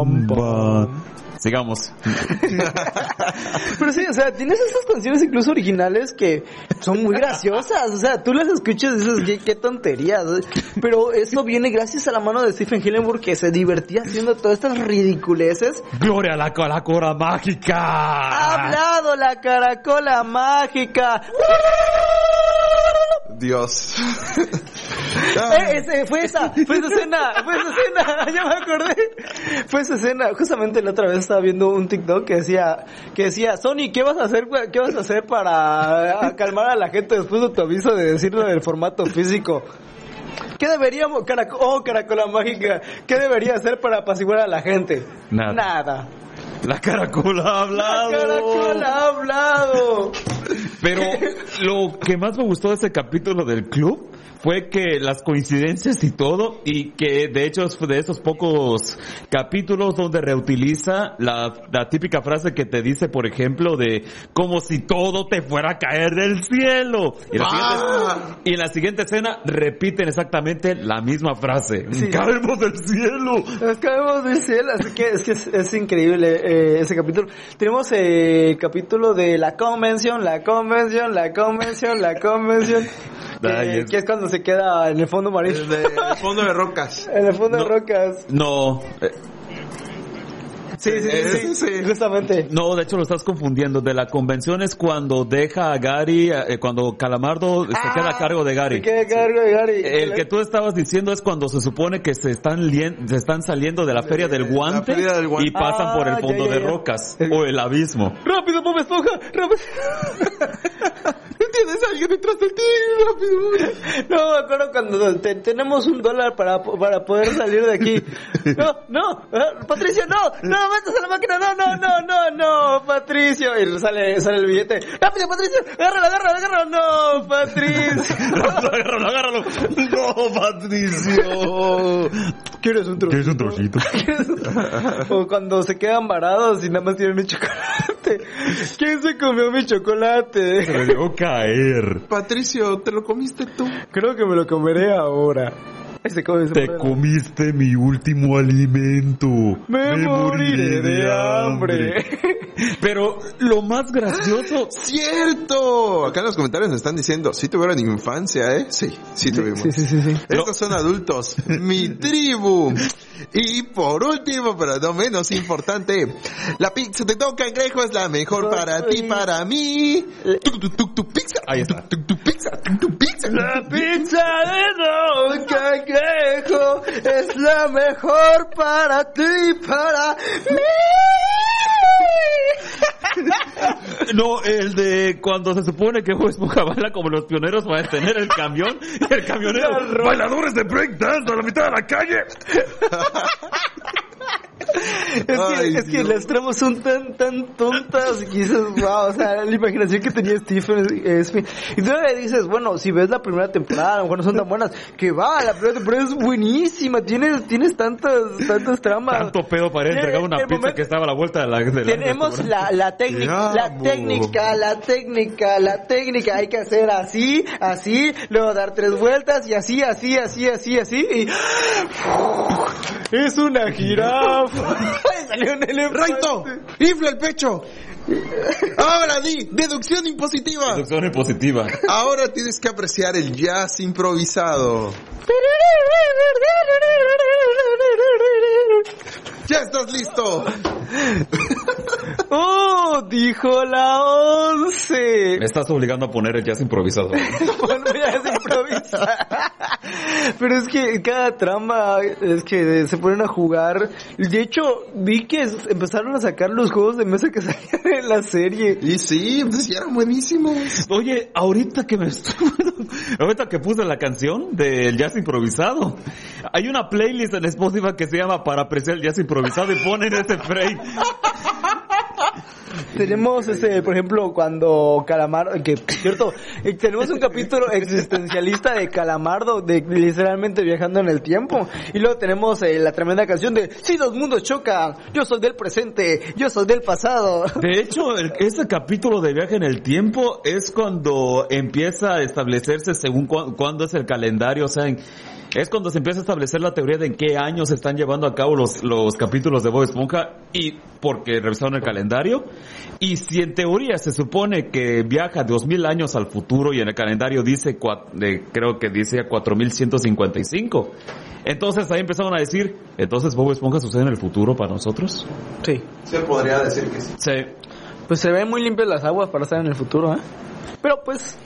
Bamba. Sigamos. Pero sí, o sea, tienes esas canciones incluso originales que son muy graciosas. O sea, tú las escuchas y dices, qué tonterías. Pero eso viene gracias a la mano de Stephen Hillenburg, que se divertía haciendo todas estas ridiculeces. ¡Gloria a la caracola mágica! ¡Ha hablado la caracola mágica! Dios. Fue esa escena, ya me acordé. Fue esa escena, justamente la otra vez estaba viendo un TikTok que decía, Sony, ¿qué vas a hacer para calmar a la gente después de tu aviso de decirlo del formato físico? ¿Qué deberíamos, caracola mágica, qué debería hacer para apaciguar a la gente? Nada. La caracola ha hablado. La caracola ha hablado. Pero lo que más me gustó de ese capítulo del club fue que las coincidencias y todo, y que de hecho es de esos pocos capítulos donde reutiliza la típica frase que te dice, por ejemplo, de como si todo te fuera a caer del cielo. Y en la siguiente escena repiten exactamente la misma frase. Sí. Caemos del cielo. Nos caemos del cielo, así que es increíble ese capítulo. Tenemos el capítulo de la convención. Que es cuando se queda en el fondo marino. En el fondo de rocas. En el fondo de rocas. No. Sí, justamente. No, de hecho lo estás confundiendo. De la convención es cuando deja a Gary, cuando Calamardo se queda a cargo de Gary. Se queda a cargo de Gary. El que tú estabas diciendo es cuando se supone que se están saliendo de la Feria del Guante y pasan por el fondo de rocas o el abismo. ¡Rápido, Bob Esponja! ¡Rápido! ¿Tienes a alguien detrás de ti? ¡Rápido! No, me acuerdo cuando tenemos $1 para poder salir de aquí. No, Patricio, no, metas a la máquina, no, Patricio. Y sale el billete. ¡Rápido, Patricio! ¡Agárralo! ¡No, Patricio! ¡Agárralo! ¡No, Patricio! ¿Quieres un trocito? O cuando se quedan varados y nada más tienen un chocolate. ¿Quién se comió mi chocolate? Se me dejó caer. Patricio, ¿te lo comiste tú? Creo que me lo comeré ahora. Te comiste mi último alimento. Me moriré de hambre. Pero lo más gracioso... ¡Cierto! Acá en los comentarios nos están diciendo, sí tuvieron infancia, ¿eh? Sí tuvimos. Sí. Estos son adultos. Mi tribu. Y por último, pero no menos importante, la pizza de Don Cangrejo es la mejor para ti, para mí. Tu pizza. Ahí está. Tu pizza. La pizza de Don Cangrejo es la mejor para ti, para mí. No, el de cuando se supone que Bob Esponja baila como los pioneros para detener el camión y el camionero, bailadores de breakdance a la mitad de la calle. Es que las tramas son tan tontas que dices, wow, o sea, la imaginación que tenía Stephen Smith. Y tú le dices, bueno, si ves la primera temporada, a lo mejor no son tan buenas, que va, la primera temporada es buenísima, tienes tantas tramas. Tanto pedo para entregar una pizza que estaba a la vuelta de la tenemos la técnica, hay que hacer así, luego dar 3 vueltas y así, y es una jirafa. Salió un elefante. ¡Raito! ¡Infla el pecho! Ahora deducción impositiva. Ahora tienes que apreciar el jazz improvisado. ¡Ya estás listo! ¡Oh! Dijo la 11. Me estás obligando a poner el jazz improvisado. Pero es que cada trama es que se ponen a jugar. De hecho, vi que empezaron a sacar los juegos de mesa que salían en la serie. Y sí, pues eran buenísimos. Oye, ahorita que puse la canción del jazz improvisado, hay una playlist en Spotify que se llama Para apreciar el jazz improvisado y ponen este frame. Tenemos por ejemplo, cuando Calamardo, que cierto, tenemos un capítulo existencialista de Calamardo, de literalmente viajando en el tiempo, y luego tenemos la tremenda canción de si los mundos chocan, yo soy del presente, yo soy del pasado. De hecho, ese capítulo de viaje en el tiempo es cuando empieza a establecerse según cuándo es el calendario, o sea, es cuando se empieza a establecer la teoría de en qué años se están llevando a cabo los capítulos de Bob Esponja, y porque revisaron el calendario, y si en teoría se supone que viaja 2000 años al futuro y en el calendario dice, creo que dice 4155, entonces ahí empezaron a decir, entonces Bob Esponja sucede en el futuro para nosotros. Sí. Se podría decir que sí. Sí. Pues se ven muy limpias las aguas para estar en el futuro, ¿eh? Pero pues...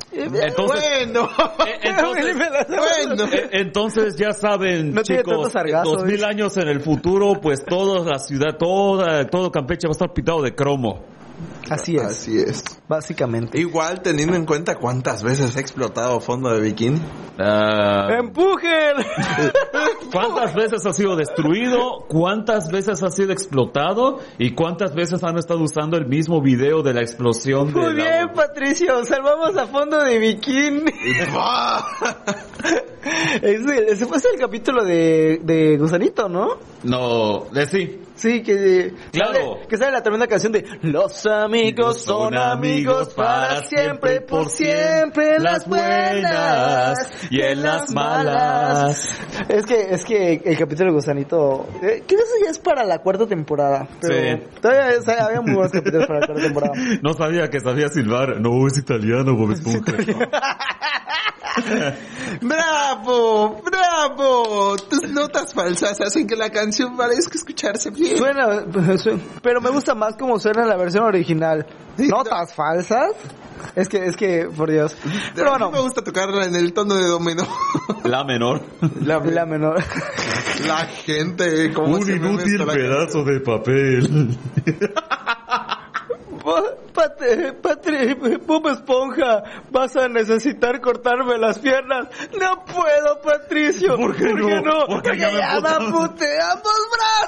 Entonces ya saben, no chicos, sargazo, 2000 años en el futuro, pues toda la ciudad, todo Campeche va a estar pintado de cromo. Así es. Así es. Básicamente. Igual teniendo en cuenta cuántas veces ha explotado fondo de bikini. ¡Empujen! ¿Cuántas veces ha sido destruido? ¿Cuántas veces ha sido explotado? ¿Y cuántas veces han estado usando el mismo video de la explosión? Muy bien, Patricio. Salvamos a fondo de bikini. Ese fue el capítulo de Gusanito, ¿no? No, sí. Sí, que claro, que sale la tremenda canción de Los amigos son amigos para siempre, por siempre, en las buenas y en las malas. Es que el capítulo de Gusanito, creo que eso ya es para la 4ª temporada, pero sí. Todavía había muy buenos capítulos para la 4ª temporada. No sabía que sabía silbar. No, es italiano, Bob Esponja. ¡Bravo! ¡Bravo! Tus notas falsas hacen que la canción parezca escucharse bien. Suena, pero me gusta más como suena en la versión original. ¿Notas falsas? Es que, por Dios. Pero bueno. A mí me gusta tocarla en el tono de do menor. La menor. La menor. La gente, como un inútil pedazo de papel. Bob Esponja, vas a necesitar cortarme las piernas. No puedo, Patricio. ¿Por qué no? Porque ya me apunté ambos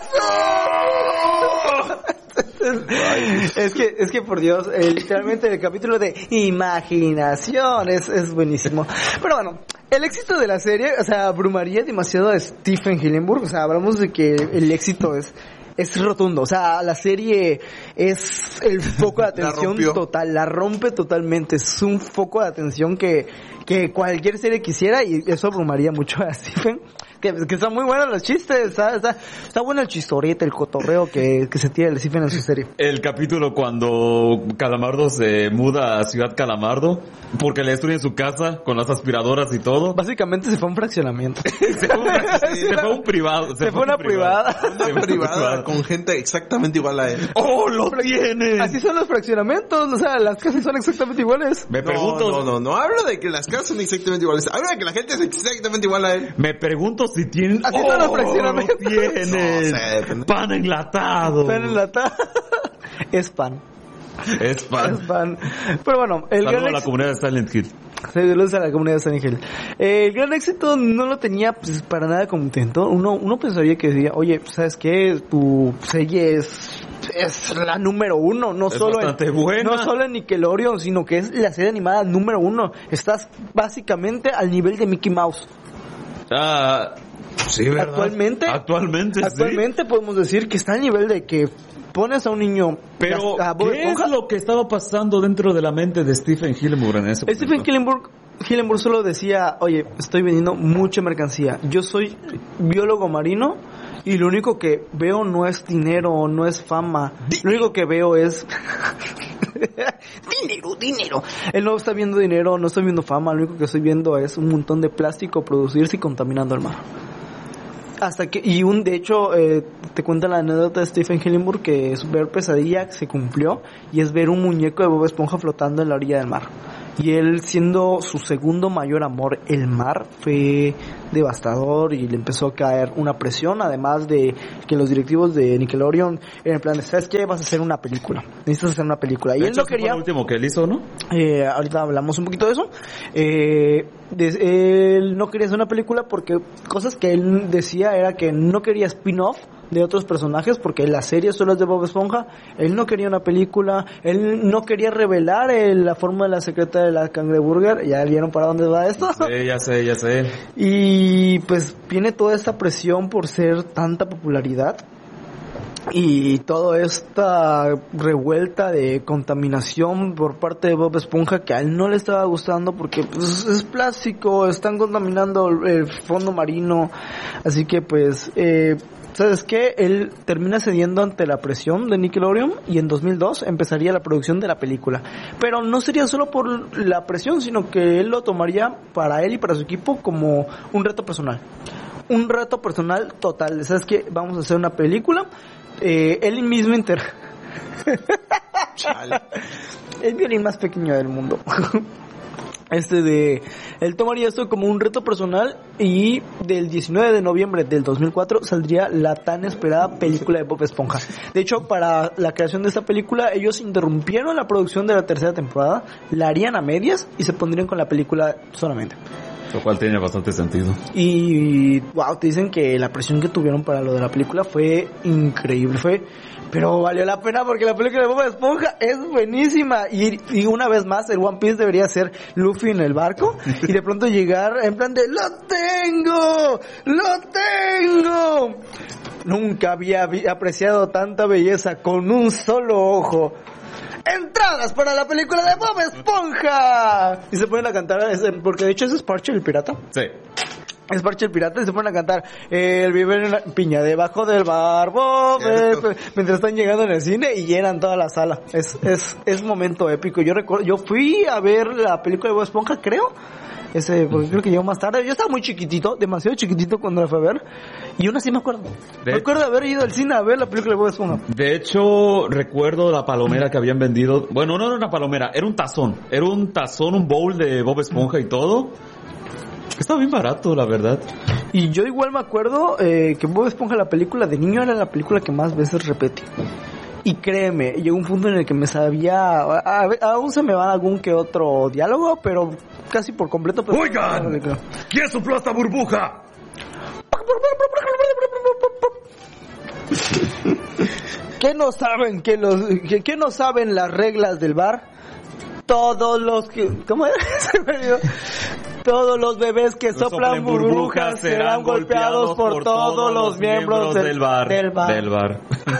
brazos. Es que por Dios, literalmente el capítulo de imaginación es buenísimo. Pero bueno, el éxito de la serie, o sea, abrumaría demasiado a Stephen Hillenburg. O sea, hablamos de que el éxito es rotundo, o sea, la serie es el foco de atención total, la rompe totalmente, es un foco de atención que cualquier serie quisiera, y eso abrumaría mucho a Stephen, que son muy buenos los chistes, está bueno el chistorete, el cotorreo que se tira el Stephen en su serie. El capítulo cuando Calamardo se muda a Ciudad Calamardo porque le destruyen su casa con las aspiradoras y todo. Básicamente se fue a un fraccionamiento. se fue a un privado. Se fue a una privada. Una privada con gente exactamente igual a él. ¡Oh, lo tiene! Así son los fraccionamientos, o sea, las casas son exactamente iguales. Me pregunto... No hablo de que las casas son exactamente iguales, hablo de que la gente es exactamente igual a él. Me pregunto si tienen... Así son los fraccionamientos. Lo tienen. No sé, pan enlatado. Pan enlatado. Es pan. Es pan. Pero bueno, saludos a la comunidad de Silent Hill. Saludos a la comunidad de Silent Hill. El gran éxito no lo tenía pues para nada contento. Uno pensaría que decía, oye, ¿sabes qué? Tu serie es la número 1, no solo en Nickelodeon, sino que es la serie animada número 1. Estás básicamente al nivel de Mickey Mouse. Sí, ¿verdad? Actualmente podemos decir que está al nivel de que pones a un niño... Pero, ¿qué es lo que estaba pasando dentro de la mente de Stephen Hillenburg en ese momento? Stephen Hillenburg solo decía, oye, estoy vendiendo mucha mercancía. Yo soy biólogo marino y lo único que veo no es dinero, no es fama. Lo único que veo es... dinero. Él no está viendo dinero, no estoy viendo fama. Lo único que estoy viendo es un montón de plástico producirse y contaminando el mar. Hasta que, de hecho, te cuenta la anécdota de Stephen Hillenburg que su peor pesadilla se cumplió, y es ver un muñeco de Bob Esponja flotando en la orilla del mar. Y él, siendo su segundo mayor amor, el mar, fue devastador y le empezó a caer una presión, además de que los directivos de Nickelodeon eran en plan de, ¿sabes qué? Vas a hacer una película. Necesitas hacer una película. Y él no quería... Fue el último que él hizo, ¿no? Ahorita hablamos un poquito de eso. Él no quería hacer una película porque cosas que él decía era que no quería spin-off de otros personajes, porque la serie solo es de Bob Esponja. Él no quería una película, él no quería revelar la fórmula secreta de la cangreburger. ¿Ya vieron para dónde va esto? Sí, ya sé. Y pues viene toda esta presión por ser tanta popularidad, Y toda esta revuelta de contaminación por parte de Bob Esponja que a él no le estaba gustando porque pues, es plástico, están contaminando el fondo marino, así que pues ¿sabes qué? Él termina cediendo ante la presión de Nickelodeon y en 2002 empezaría la producción de la película. Pero no sería solo por la presión, sino que él lo tomaría para él y para su equipo como un reto personal. Un reto personal total. ¿Sabes qué? Vamos a hacer una película. Él mismo el violín más pequeño del mundo. Él tomaría esto como un reto personal y del 19 de noviembre del 2004 saldría la tan esperada película de Bob Esponja. De hecho, para la creación de esta película, ellos interrumpieron la producción de la tercera temporada, la harían a medias y se pondrían con la película solamente. Lo cual tiene bastante sentido. Y wow, te dicen que la presión que tuvieron para lo de la película fue increíble, pero valió la pena porque la película de Bob Esponja es buenísima. Y una vez más, el One Piece debería ser Luffy en el barco y de pronto llegar en plan de ¡lo tengo! Nunca había apreciado tanta belleza con un solo ojo. ¡Entradas para la película de Bob Esponja! Y se ponen a cantar, porque de hecho ese es Parche el pirata. Sí. Es Parche el pirata y se ponen a cantar él vive en una piña debajo del barbo, mientras están llegando en el cine y llenan toda la sala. Es momento épico. Yo fui a ver la película de Bob Esponja, creo. Porque creo que llegó más tarde. Yo estaba muy chiquitito, demasiado chiquitito cuando la fui a ver. Y aún así me acuerdo. Me acuerdo de haber ido al cine a ver la película de Bob Esponja. De hecho, recuerdo la palomera que habían vendido. Bueno, no era una palomera, era un tazón. Era un tazón, un bowl de Bob Esponja y todo. Estaba bien barato, la verdad. Y yo igual me acuerdo que Bob Esponja, la película de niño, era la película que más veces repetí. Y créeme, llegó un punto en el que me sabía... Aún se me va algún que otro diálogo, pero casi por completo... ¡Oigan! ¿Quién sopló esta burbuja? ¿Qué no saben? ¿Qué no saben las reglas del bar? Todos los que... ¿Cómo era? Se me olvidó. Todos los bebés que soplan burbujas serán golpeados por todos los miembros del bar. Del bar.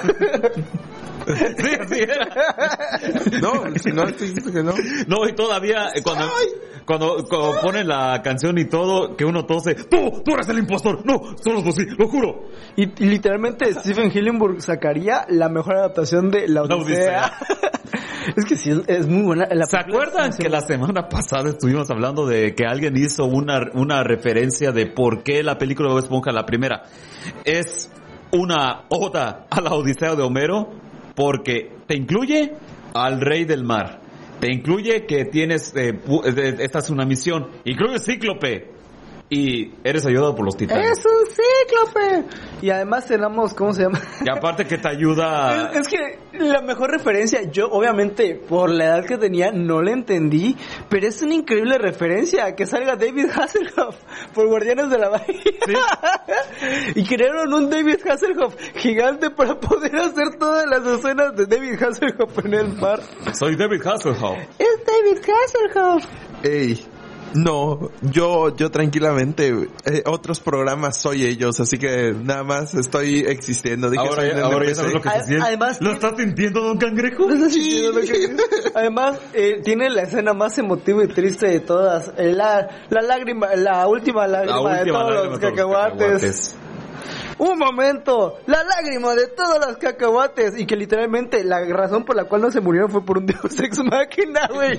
Sí, así era. No, si no, estoy diciendo que no. No, y todavía cuando ponen la canción y todo, que uno tose, tú eres el impostor. No, solo es así, lo juro. Y literalmente Stephen Hillenburg sacaría la mejor adaptación de La Odisea. Es que sí, es muy buena. ¿Se acuerdan que la semana pasada estuvimos hablando de que alguien hizo una referencia de por qué la película de Bob Esponja, la primera, es una oda a la Odisea de Homero? Porque te incluye al rey del mar, te incluye que tienes, esta es una misión, incluye Cíclope, y eres ayudado por los titanes. ¡Es un cíclope! Y además tenemos, ¿cómo se llama? Y aparte que te ayuda... Es que la mejor referencia, yo obviamente por la edad que tenía no la entendí, pero es una increíble referencia que salga David Hasselhoff por Guardianes de la Bahía. ¿Sí? Y crearon un David Hasselhoff gigante para poder hacer todas las escenas de David Hasselhoff en el mar. Soy David Hasselhoff. Es David Hasselhoff. Ey. No, yo tranquilamente, otros programas soy ellos, así que nada más estoy existiendo. Ahora ya sabes lo que se siente. Además, ¿Lo estás sintiendo, don Cangrejo? Sí. Además, tiene la escena más emotiva y triste de todas. La última lágrima de todos los cacahuates. Un momento, la lágrima de todos los cacahuates. Y que literalmente la razón por la cual no se murieron fue por un Deus Ex Machina, güey.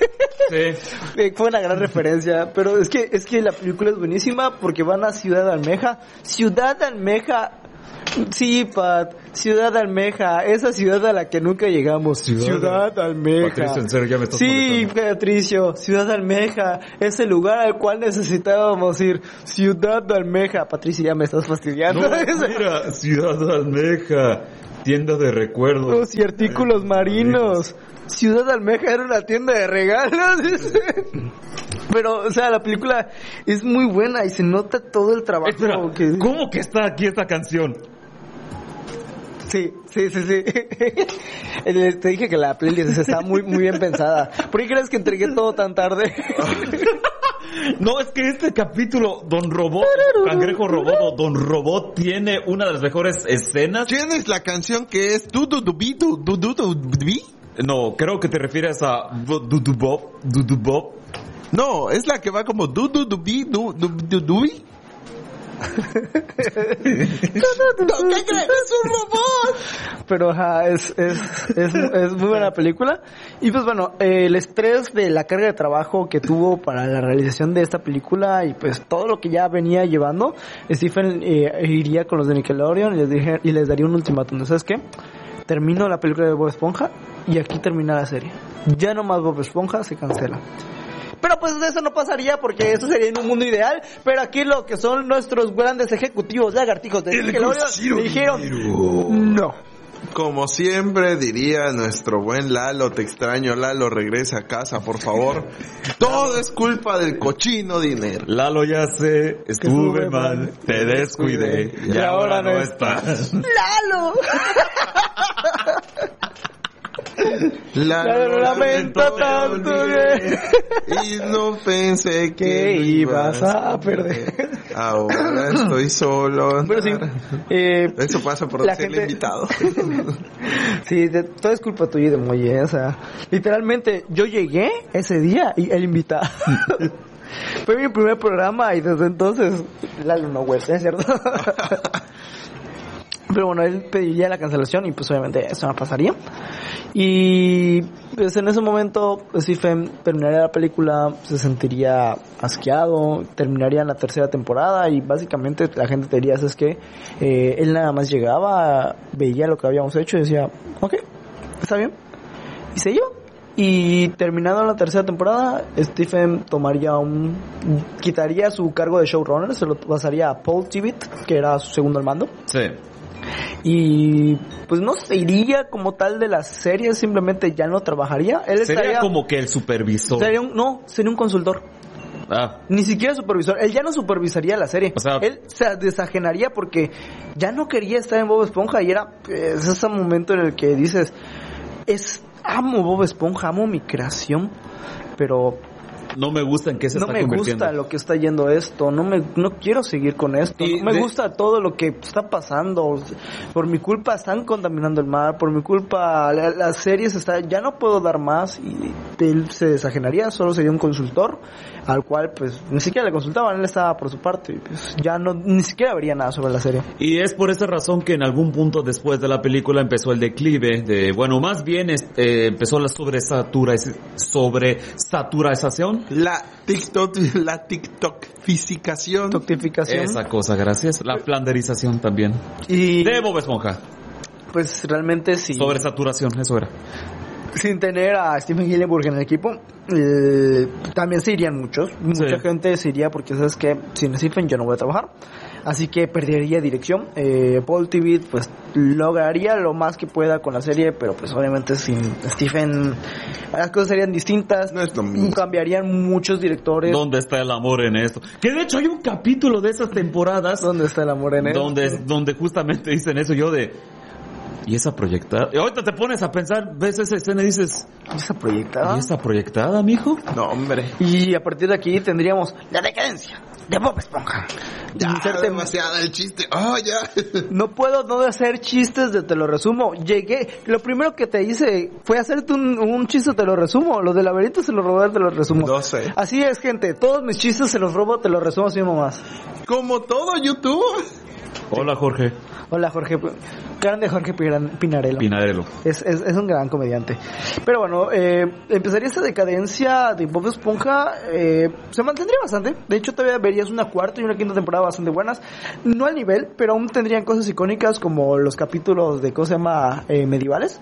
Sí. Fue una gran referencia. Pero es que la película es buenísima porque van a Ciudad Almeja. Ciudad Almeja. Sí, Pat, Ciudad Almeja, esa ciudad a la que nunca llegamos. Ciudad Almeja. Patricio, en serio, ya me estás molestando. Patricio, Ciudad Almeja, ese lugar al cual necesitábamos ir. Ciudad Almeja. Patricio, ya me estás fastidiando. No, mira, Ciudad Almeja, tienda de recuerdos y artículos marinos. Ciudad Almeja era una tienda de regalos. Pero, o sea, la película es muy buena y se nota todo el trabajo. Espera, ¿cómo que está aquí esta canción? Sí. Te dije que la playlist está muy bien pensada. ¿Por qué crees que entregué todo tan tarde? No, es que este capítulo, Don Robot, Cangrejo Robot o Don Robot tiene una de las mejores escenas. ¿Tienes la canción que es Dududubi? No, creo que te refieres a Dudubob. No, es la que va como Dududubi, Dududubi. ¿Qué crees? ¡Es un robot! Pero ajá, es muy buena película. Y pues bueno, el estrés de la carga de trabajo que tuvo para la realización de esta película y pues todo lo que ya venía llevando, Stephen iría con los de Nickelodeon y les daría un ultimátum. ¿Sabes qué? Termino la película de Bob Esponja y aquí termina la serie. Ya no más Bob Esponja, se cancela. Pero pues eso no pasaría porque eso sería en un mundo ideal. Pero aquí lo que son nuestros grandes ejecutivos lagartijos de Nickelodeon dijeron no. Como siempre diría nuestro buen Lalo, te extraño Lalo, regresa a casa por favor. Todo es culpa del cochino dinero. Lalo, ya sé, estuve mal, te descuidé y ahora no estás. ¡Lalo! Lalo, lamento tanto y no pensé que ibas a perder. Ahora estoy solo. Pero sí, eso pasa por ser el invitado. Sí, todo es culpa tuya y de Molle, o sea, literalmente yo llegué ese día y el invitado. Fue mi primer programa y desde entonces Lalo no vuelve, ¿es cierto? Pero bueno, él pediría la cancelación y pues obviamente eso no pasaría. Y pues en ese momento Stephen terminaría la película, se sentiría asqueado, terminaría en la tercera temporada y básicamente la gente te diría, es que él nada más llegaba, veía lo que habíamos hecho y decía, ok, está bien, y se iba. Y terminando la tercera temporada, Stephen quitaría su cargo de showrunner, se lo pasaría a Paul Tibbitt, que era su segundo al mando. Sí. Y pues no se iría como tal de la serie, simplemente ya no trabajaría. Él sería como que el supervisor. Sería un consultor. Ni siquiera supervisor. Él ya no supervisaría la serie. O sea, él se desajenaría porque ya no quería estar en Bob Esponja y era pues, ese momento en el que dices, amo Bob Esponja, amo mi creación, pero no me gusta en qué se está convirtiendo. No me gusta lo que está yendo esto, no quiero seguir con esto, no me gusta todo lo que está pasando, por mi culpa están contaminando el mar, por mi culpa las series ya no puedo dar más, y él se desajenaría, solo sería un consultor, al cual pues ni siquiera le consultaban, él estaba por su parte, y pues ya ni siquiera vería nada sobre la serie. Y es por esa razón que en algún punto después de la película empezó el declive más bien empezó la sobresaturación. La TikTokificación. Esa cosa, gracias. La flanderización también. Y de Bob Esponja. Pues realmente sí. Sobresaturación, eso era. Sin tener a Stephen Hillenburg en el equipo, también se irían muchos. Mucha gente se iría porque sabes que sin Stephen yo no voy a trabajar. Así que perdería dirección. Paul Tibbitt pues lograría lo más que pueda con la serie, pero pues obviamente sin Stephen las cosas serían distintas. No es lo mismo. Cambiarían muchos directores. ¿Dónde está el amor en esto? Que de hecho hay un capítulo de esas temporadas. ¿Dónde está el amor en esto? Donde justamente dicen eso ¿y esa proyectada? Y ahorita te pones a pensar, ves esa escena y dices, ¿y esa proyectada? ¿Y esa proyectada, mijo? No, hombre. Y a partir de aquí tendríamos la decadencia de Bob Esponja. Ya, demasiado el chiste. Ya. No puedo no hacer chistes de te lo resumo. Lo primero que te hice fue hacerte un chiste te lo resumo. Los del laberinto se los robé, te lo resumo. 12. Así es, gente. Todos mis chistes se los robo, te los resumo así nomás. Como todo YouTube. Hola, Jorge. Hola, Jorge. Grande Jorge Pinarello. Es un gran comediante. Pero bueno, empezaría esta decadencia de Bob Esponja. Se mantendría bastante. De hecho, todavía verías una cuarta y una quinta temporada bastante buenas. No al nivel, pero aún tendrían cosas icónicas como los capítulos de ¿cómo se llama? Medievales.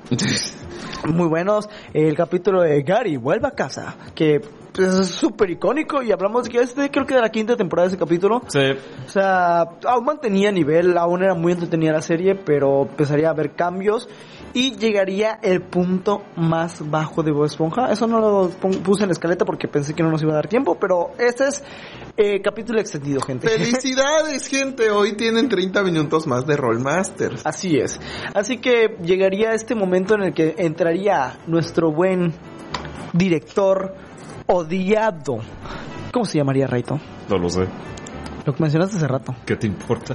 Muy buenos. El capítulo de Gary, vuelve a casa. Que pues, es súper icónico. Y hablamos de que creo que de la quinta temporada de ese capítulo. Sí. O sea, aún mantenía nivel, aún era muy entretenida la serie, pero empezaría a haber cambios y llegaría el punto más bajo de Bob Esponja. Eso no lo puse en la escaleta porque pensé que no nos iba a dar tiempo, pero este es capítulo extendido, gente. ¡Felicidades, gente! Hoy tienen 30 minutos más de Rollmasters. Así es. Así que llegaría este momento en el que entraría nuestro buen director odiado ¿Cómo se llamaría Rayto? No lo sé. Lo que mencionaste hace rato. ¿Qué te importa?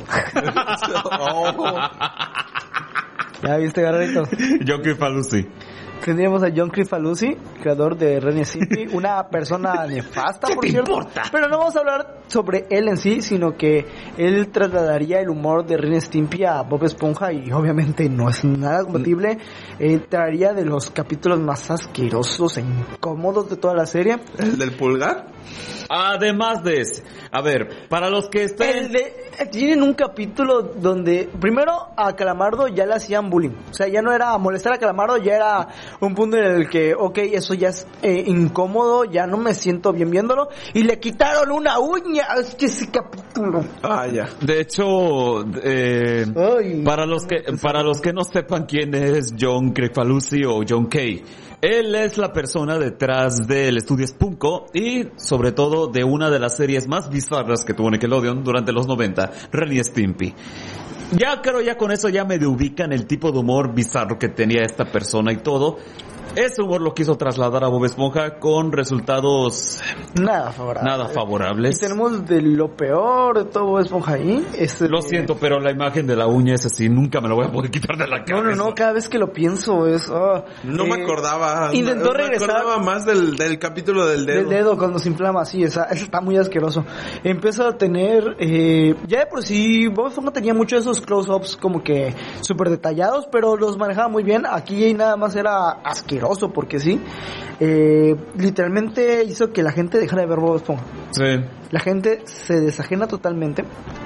¿Ya viste, Rayto? John Crifalusi. Tendríamos a John Crifalusi, creador de Ren y Stimpy, una persona nefasta, por cierto. Importa? Pero no vamos a hablar sobre él en sí, sino que él trasladaría el humor de Ren y Stimpy a Bob Esponja y obviamente no es nada compatible. Traería de los capítulos más asquerosos e incómodos de toda la serie. ¿El del pulgar? Además de ese, a ver, para los que estén... Tienen un capítulo donde primero a Calamardo ya le hacían bullying. O sea, ya no era molestar a Calamardo, ya era un punto en el que, ok, eso ya es incómodo, ya no me siento bien viéndolo. Y le quitaron una uña. Es que ese capítulo. Ah, ya. De hecho, para los que no sepan quién es John Crifalusi o John Kay, él es la persona detrás del estudio Spunko y sobre todo de una de las series más bizarras que tuvo Nickelodeon durante los 90, Ren y Stimpy. Ya creo, ya con eso ya medio ubican el tipo de humor bizarro que tenía esta persona y todo. Ese humor lo quiso trasladar a Bob Esponja con resultados nada favorables. Y tenemos de lo peor de todo Bob Esponja ahí. Lo siento, pero la imagen de la uña es así, nunca me la voy a poder quitar de la cabeza. No, cada vez que lo pienso es... no me acordaba. Intentó regresar. Me acordaba más del capítulo del dedo. Del dedo cuando se inflama, sí, esa está muy asqueroso. Empieza a tener... ya de por sí, Bob Esponja tenía muchos de esos close-ups como que súper detallados, pero los manejaba muy bien. Aquí nada más era asqueroso. Porque sí, literalmente hizo que la gente dejara de ver Bob Esponja. Sí. La gente se desajena totalmente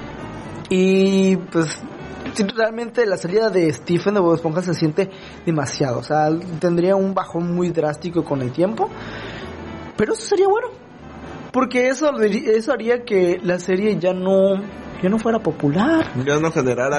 y pues realmente la salida de Stephen de Bob Esponja se siente demasiado. O sea, tendría un bajón muy drástico con el tiempo, pero eso sería bueno porque eso haría que la serie ya no fuera popular. Ya no generara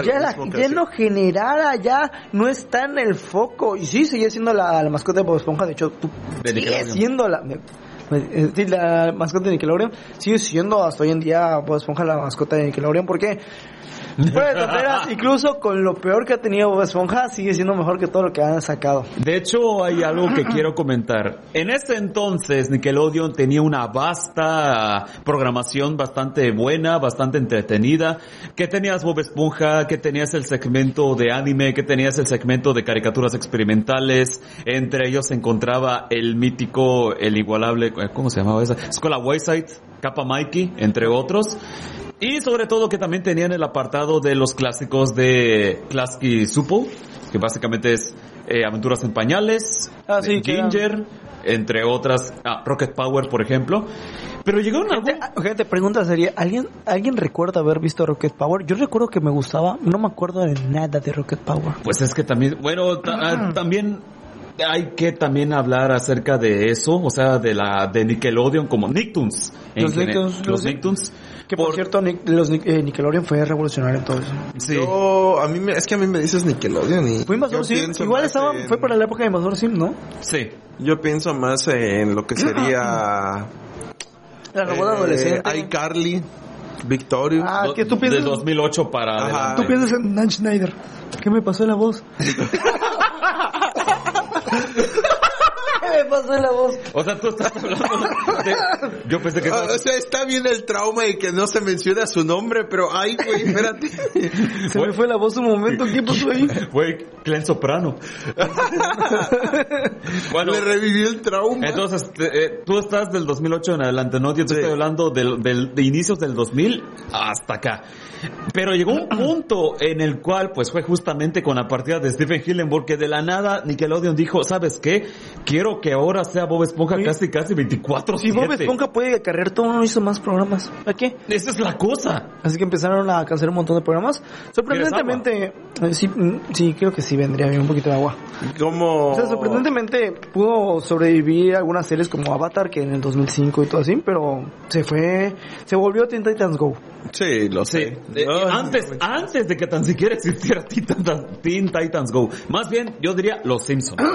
ya no está en el foco. Y sí, sigue siendo la mascota de Bob Esponja. De hecho, sigue siendo la mascota de Nickelodeon. Sigue siendo hasta hoy en día Bob Esponja la mascota de Nickelodeon. Porque fuera de tonteras, incluso con lo peor que ha tenido Bob Esponja, sigue siendo mejor que todo lo que han sacado. De hecho, hay algo que quiero comentar. En ese entonces, Nickelodeon tenía una vasta programación bastante buena, bastante entretenida. Que tenías Bob Esponja, que tenías el segmento de anime, que tenías el segmento de caricaturas experimentales. Entre ellos se encontraba el mítico, el igualable, ¿cómo se llamaba esa? Escuela Whiteside, Kappa Mikey, entre otros. Y sobre todo que también tenían el apartado de los clásicos de Klasky Supo, que básicamente es Aventuras en Pañales, Ginger, entre otras, Rocket Power, por ejemplo. Pero llegaron a... Gente, pregunta sería, ¿alguien recuerda haber visto Rocket Power? Yo recuerdo que me gustaba, no me acuerdo de nada de Rocket Power. Pues es que también, bueno, también... Hay que también hablar acerca de eso, o sea, de Nickelodeon como Nicktoons. Los Nicktoons. Que por cierto, Nickelodeon fue revolucionario en todo eso. Sí. Es que a mí me dices Nickelodeon y... Fue Invasor Sim, igual fue para la época de Invasor Sim, ¿no? Sí. Yo pienso más en lo que sería... La robot adolescente. iCarly, Victorious. ¿qué tú piensas? De 2008 para adelante. Tú piensas en Dan Schneider. ¿Qué me pasó en la voz? ¿Qué me pasó en la voz? O sea, tú estás hablando de... Yo pensé que... O sea, está bien el trauma y que no se menciona su nombre, pero ay, güey, espérate. Se me fue la voz un momento. ¿Qué pasó ahí? Fue Glenn Soprano. Bueno, le revivió el trauma. Entonces, tú estás del 2008 en adelante, ¿no? Yo te estoy hablando de inicios del 2000 hasta acá. Pero llegó un punto en el cual, pues fue justamente con la partida de Stephen Hillenburg que de la nada Nickelodeon dijo, ¿sabes qué? Quiero que ahora sea Bob Esponja casi 24/7. Si Bob Esponja puede acarrear todo, no hizo más programas. ¿A qué? Esa es la cosa. Así que empezaron a cancelar un montón de programas. Sorprendentemente, sí, creo que sí vendría bien un poquito de agua. ¿Cómo? O sea, sorprendentemente pudo sobrevivir algunas series como Avatar, que en el 2005 y todo así, pero se volvió Teen Titans Go. Sí, lo sé. Antes de que tan siquiera existiera Teen Titans Go. Más bien, yo diría Los Simpsons.